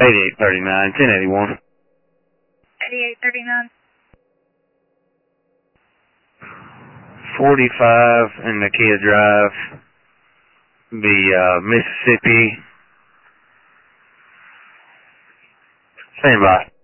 8839, 1081. 8839. 45 in Nakia Drive, Mississippi. Stand by.